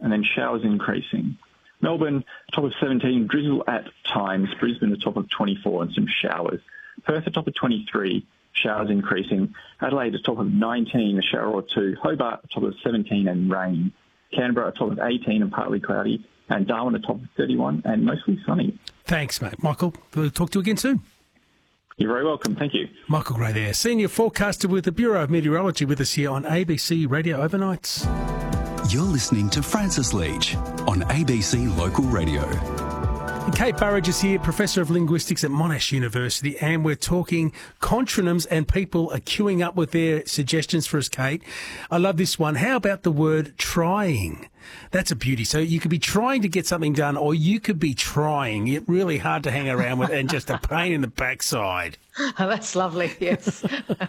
and then showers increasing. Melbourne, top of 17, drizzle at times. Brisbane, the top of 24 and some showers. Perth, a top of 23, showers increasing. Adelaide, a top of 19, a shower or two. Hobart, a top of 17 and rain. Canberra, a top of 18 and partly cloudy. And Darwin, a top of 31 and mostly sunny. Thanks, mate. Michael, we'll talk to you again soon. You're very welcome. Thank you. Michael Gray there, senior forecaster with the Bureau of Meteorology, with us here on ABC Radio Overnights. You're listening to Francis Leach on ABC Local Radio. Kate Burridge is here, Professor of Linguistics at Monash University, and we're talking contronyms, and people are queuing up with their suggestions for us, Kate. I love this one. How about the word trying? That's a beauty. So you could be trying to get something done, or you could be trying. It's really hard to hang around with and just a pain in the backside. Oh, that's lovely, yes.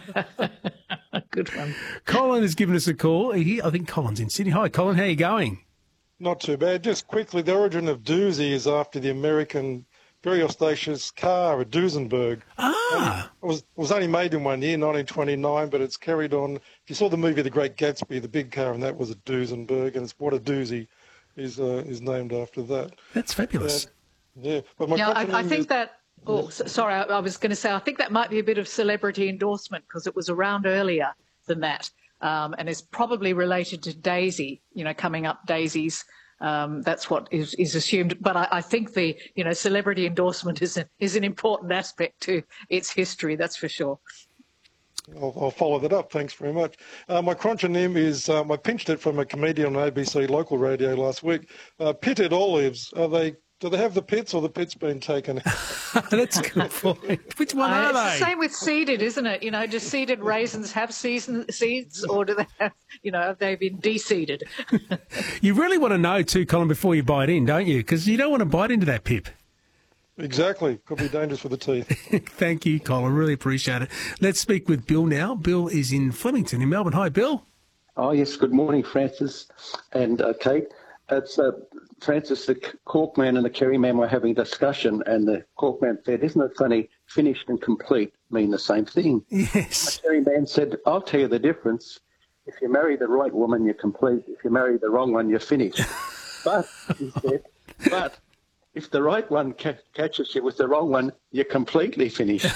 Good one. Colin has given us a call. I think Colin's in Sydney. Hi, Colin. How are you going? Not too bad. Just quickly, the origin of doozy is after the American very auspicious car, a Duesenberg. Ah! It was only made in 1 year, 1929, but it's carried on. If you saw the movie The Great Gatsby, the big car, and that was a Duesenberg, and it's what a doozy is named after that. That's fabulous. Yeah. But my I think that... Oh, sorry, I was going to say, I think that might be a bit of celebrity endorsement because it was around earlier than that. And is probably related to Daisy, coming up daisies. That's what is assumed. But I think the, celebrity endorsement is an important aspect to its history, that's for sure. I'll follow that up. Thanks very much. My contronym is, I pinched it from a comedian on ABC Local Radio last week. Pitted olives, do they have the pits, or the pits been taken out? That's a good point. Which one are they? It's the same with seeded, isn't it? Do seeded raisins have seeds, or do they have, have they been de-seeded? You really want to know too, Colin, before you bite in, don't you? Because you don't want to bite into that pip. Exactly. Could be dangerous for the teeth. Thank you, Colin. Really appreciate it. Let's speak with Bill now. Bill is in Flemington in Melbourne. Hi, Bill. Oh, yes. Good morning, Francis and Kate. It's Francis, the Corkman and the Kerryman were having a discussion, and the Corkman said, "Isn't it funny, finished and complete mean the same thing?" Yes. The Kerryman said, "I'll tell you the difference. If you marry the right woman, you're complete. If you marry the wrong one, you're finished." But, he said, "But if the right one catches you with the wrong one, you're completely finished."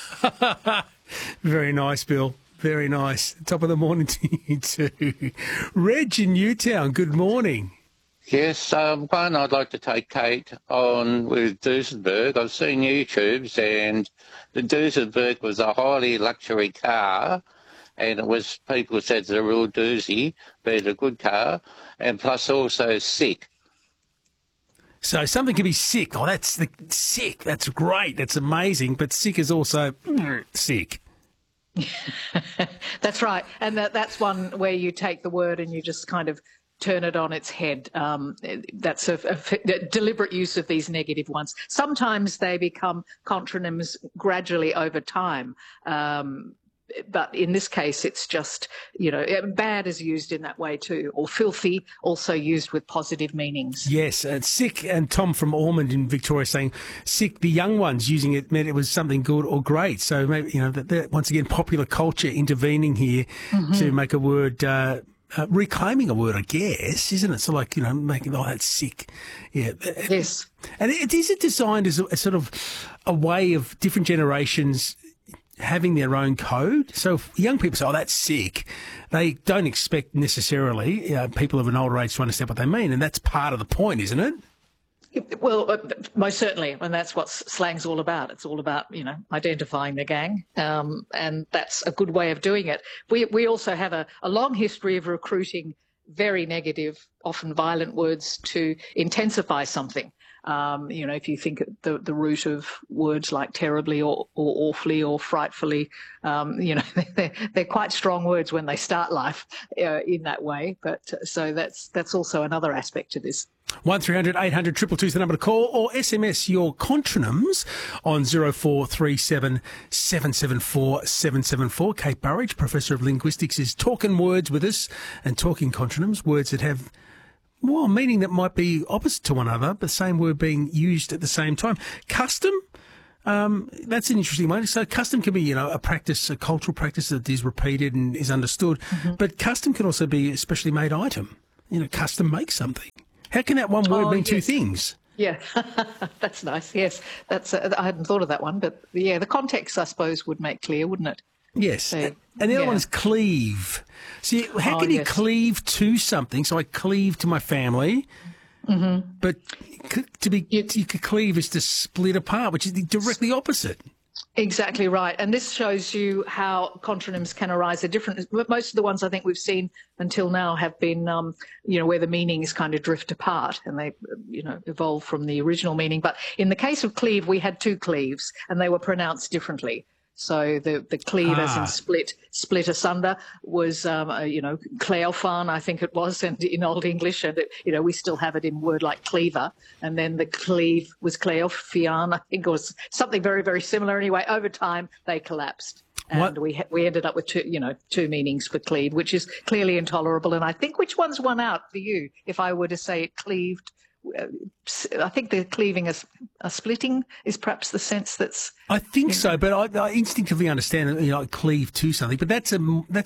Very nice, Bill. Very nice. Top of the morning to you too. Reg in Newtown, good morning. Yes, one I'd like to take Kate on with Duesenberg. I've seen YouTubes, and the Duesenberg was a highly luxury car, and it was, people said it's a real doozy, but it's a good car, and plus also sick. So something can be sick. Oh, that's sick. That's great. That's amazing. But sick is also sick. That's right. And that's one where you take the word and you just kind of turn it on its head. That's a deliberate use of these negative ones. Sometimes they become contronyms gradually over time. But in this case, it's just, bad is used in that way too, or filthy, also used with positive meanings. Yes, sick, and Tom from Ormond in Victoria saying sick, the young ones using it meant it was something good or great. So maybe, that once again, popular culture intervening here to make a word, reclaiming a word, I guess, isn't it? So like, making, that's sick. Yeah. Yes. And is it designed as a sort of a way of different generations having their own code? So if young people say, that's sick, they don't expect necessarily people of an older age to understand what they mean, and that's part of the point, isn't it? Well, most certainly, and that's what slang's all about. It's all about, identifying the gang, and that's a good way of doing it. We also have a long history of recruiting very negative, often violent words to intensify something. If you think the root of words like terribly or awfully or frightfully, they're quite strong words when they start life in that way. But so that's also another aspect to this. 1300 800 222 is the number to call, or SMS your contronyms on 0437 774 774. Kate Burridge, Professor of Linguistics, is talking words with us and talking contronyms, words that have meaning that might be opposite to one another, but the same word being used at the same time. Custom, that's an interesting one. So custom can be, a practice, a cultural practice that is repeated and is understood, but custom can also be a specially made item. custom make something. How can that one word mean two things? Yeah, that's nice. Yes, I hadn't thought of that one, but yeah, the context, I suppose, would make clear, wouldn't it? Yes, so, and the other one is cleave. See, how can you cleave to something? So I cleave to my family, but you could cleave is to split apart, which is directly opposite. Exactly right. And this shows you how contronyms can arise. Most of the ones I think we've seen until now have been, where the meanings kind of drift apart and they, evolve from the original meaning. But in the case of cleave, we had two cleaves and they were pronounced differently. So the cleave, as in split asunder, was Cleofan, I think it was, and in Old English, and we still have it in word like cleaver. And then the cleave was Cleofian, I think it was something very, very similar. Anyway, over time they collapsed, and we ended up with two meanings for cleave, which is clearly intolerable. And I think which one's won out for you? If I were to say it cleaved. I think the cleaving a splitting is perhaps the sense that's. I think so, but I instinctively understand that cleave to something. But that's I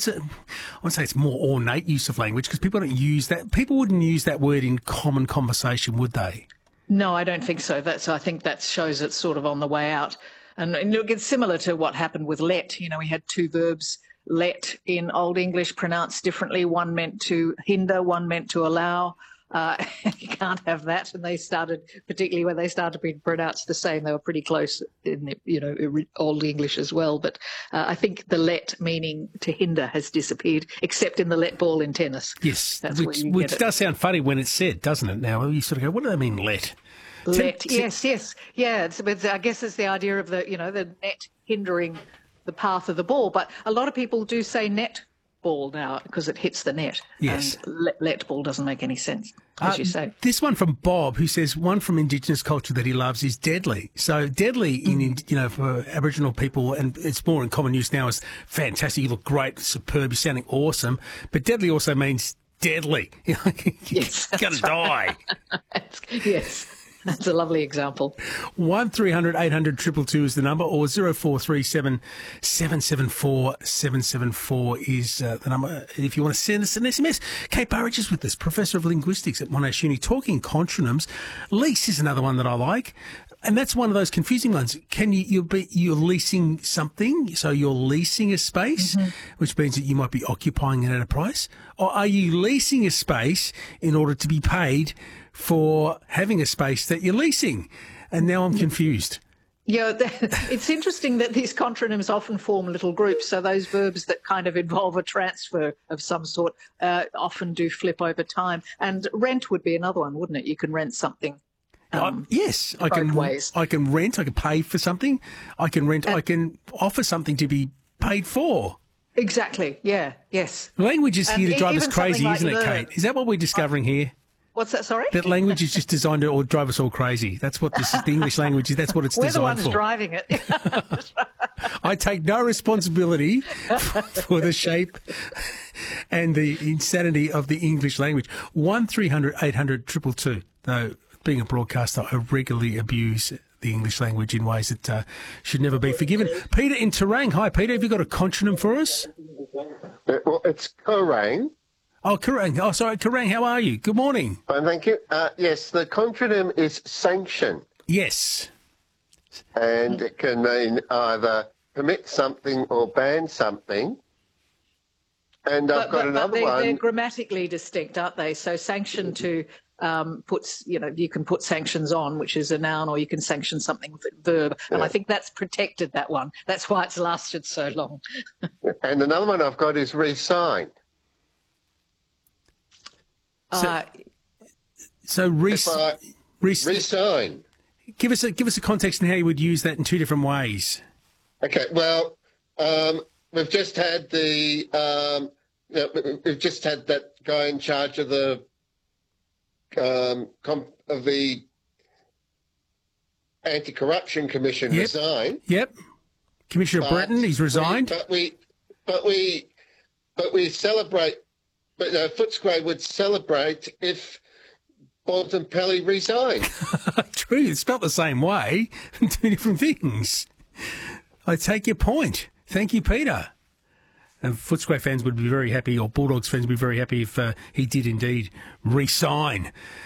would say it's more ornate use of language because people don't use that. People wouldn't use that word in common conversation, would they? No, I don't think so. I think that shows it's sort of on the way out, and it's similar to what happened with let. We had two verbs. Let in Old English pronounced differently. One meant to hinder, one meant to allow. You can't have that. And they started, particularly when they started being pronounced the same, they were pretty close in Old English as well. But I think the let meaning to hinder has disappeared, except in the let ball in tennis. Yes, which does sound funny when it's said, doesn't it? Now you sort of go, what do they mean let? Let, yes. Yeah, I guess it's the idea of the net hindering the path of the ball. But a lot of people do say net ball now because it hits the net. Yes. And let ball doesn't make any sense, as you say. This one from Bob, who says one from Indigenous culture that he loves is deadly. So deadly for Aboriginal people, and it's more in common use now, is fantastic. You look great, superb, you're sounding awesome. But deadly also means deadly. Yes, you're going to die. Yes. That's a lovely example. 1300 800 222 is the number, or 0437 774 774 is the number if you want to send us an SMS. Kate Burridge is with us, Professor of Linguistics at Monash Uni, talking contronyms. Lease is another one that I like. And that's one of those confusing ones. You're leasing something, so you're leasing a space, which means that you might be occupying it at a price, or are you leasing a space in order to be paid for having a space that you're leasing? And now I'm confused. Yeah, it's interesting that these contronyms often form little groups. So those verbs that kind of involve a transfer of some sort often do flip over time. And rent would be another one, wouldn't it? You can rent something. Yes, I can rent, I can pay for something, I can offer something to be paid for. Is Language is here to drive us crazy, isn't it, Kate? Is that what we're discovering here? What's that, sorry? That language is just designed to drive us all crazy. That's what the English language is. That's what it's We're designed for. We're the ones driving it. I take no responsibility for the shape and the insanity of the English language. 1300 800 222. Though, being a broadcaster, I regularly abuse the English language in ways that should never be forgiven. Peter in Terang. Hi, Peter. Have you got a contronym for us? Well, it's Kerang. Oh, Kerang. Oh, sorry, Kerang. How are you? Good morning. Fine, thank you. Yes, the contronym is sanction. Yes. And it can mean either permit something or ban something. And I've got another one. They're grammatically distinct, aren't they? So sanction to puts, you can put sanctions on, which is a noun, or you can sanction something with a verb. And I think that's protected, that one. That's why it's lasted so long. And another one I've got is resign. So resign. Give us a context on how you would use that in two different ways. Okay. Well, we've just had that guy in charge of the Anti-Corruption Commission resign. Yep. Commissioner Breton, he's resigned. But we celebrate. But Footscray would celebrate if Bontempelli resigned. True, it's spelled the same way, two different things. I take your point. Thank you, Peter. And Footscray fans would be very happy, or Bulldogs fans would be very happy if he did indeed re-sign.